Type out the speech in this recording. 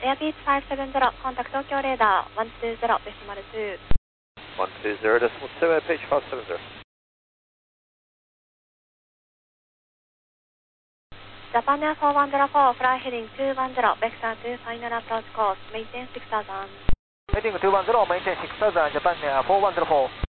Airbus 570, contact Tokyo radar 120.2. 120.2, pitch 570. Japan Air 404, fly heading 210, vector to final approach course, maintain 6000. Heading 210, maintain 6000, Japan Air 404.